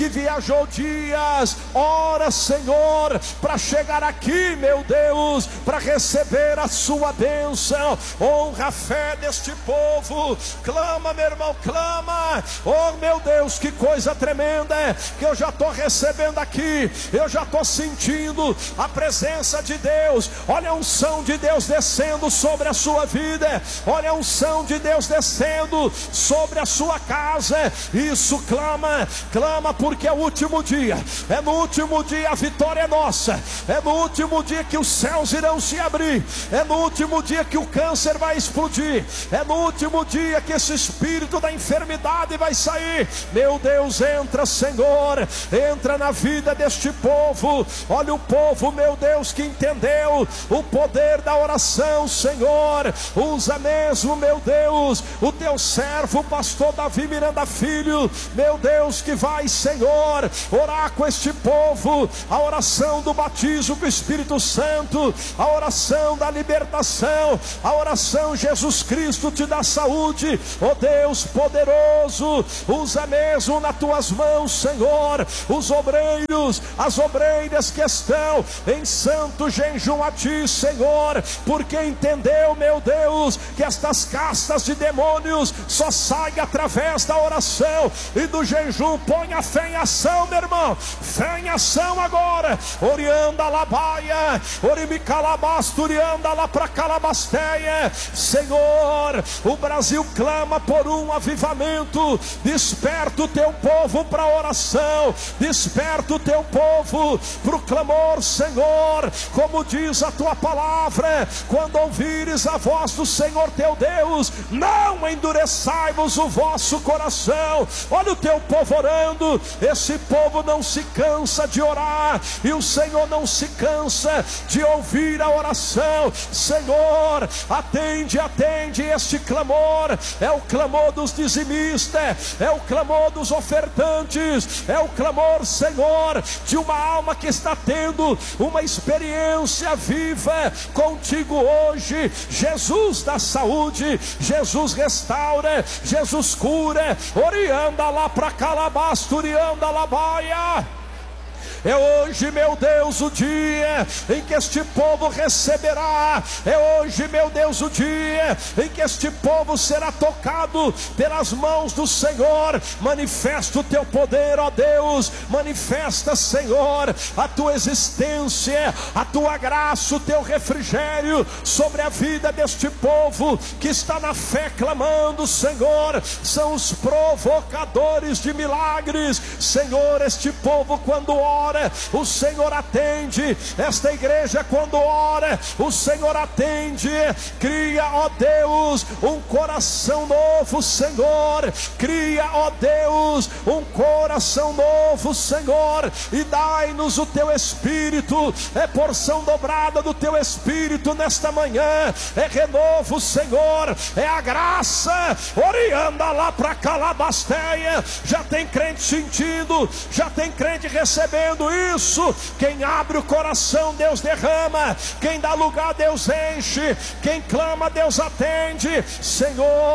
que viajou dias, ora, Senhor, para chegar aqui, meu Deus, para receber a sua bênção. Honra a fé deste povo. Clama, meu irmão, clama. Oh, meu Deus, que coisa tremenda que eu já estou recebendo aqui. Eu já estou sentindo a presença de Deus. Olha a unção de Deus descendo sobre a sua vida. Olha a unção de Deus descendo sobre a sua casa. Isso, clama, clama, porque é o último dia. É no último dia a vitória é nossa. É no último dia que os céus irão se abrir. É no último dia que o câncer vai explodir. É no último dia que esse espírito da enfermidade vai sair. Meu Deus, entra, Senhor, entra na vida deste povo. Olha o povo, meu Deus, que entendeu o poder da oração, Senhor. Usa mesmo, meu Deus, o teu servo, o pastor Davi Miranda Filho, meu Deus, que vai, Senhor, orar com este povo, a oração do batismo com o Espírito Santo, a oração da libertação, a oração Jesus Cristo te dá saúde. Oh Deus poderoso, usa mesmo nas tuas mãos, Senhor, os obreiros, as obreiras que estão em santo jejum a ti, Senhor, porque entendeu, meu Deus, que estas castas de demônios só saem através da oração e do jejum. Põe a fé em ação, meu irmão, fé em ação agora. Orianda labaia, orimicalabasturianda lá para calabasteia. Senhor, o Brasil clama por um avivamento. Desperta o teu povo para a oração, desperta o teu povo para o clamor, Senhor, como diz a tua palavra: quando ouvires a voz do Senhor teu Deus, não endureçai-vos o vosso coração. Olha o teu povo orando. Esse povo não se cansa de orar, e o Senhor não se cansa de ouvir a oração. Senhor, atende, atende este clamor. É o clamor dos dizimistas, é o clamor dos ofertantes, é o clamor, Senhor, de uma alma que está tendo uma experiência viva contigo hoje. Jesus dá saúde, Jesus restaura, Jesus cura. Orianda lá para calabasturianda lá baia. É hoje, meu Deus, o dia em que este povo receberá. É hoje, meu Deus, o dia em que este povo será tocado pelas mãos do Senhor. Manifesta o teu poder, ó Deus. Manifesta, Senhor, a tua existência, a tua graça, o teu refrigério sobre a vida deste povo que está na fé clamando, Senhor. São os provocadores de milagres, Senhor. Este povo, quando ora, o Senhor atende. Esta igreja, quando ora, o Senhor atende. Cria, ó Deus, um coração novo, Senhor. Cria, ó Deus, um coração novo, Senhor, e dai-nos o teu Espírito. É porção dobrada do teu Espírito nesta manhã. É renovo, Senhor, é a graça. Orianda lá para calabasteia. Já tem crente sentindo, já tem crente recebendo isso. Quem abre o coração, Deus derrama. Quem dá lugar, Deus enche. Quem clama, Deus atende. Senhor,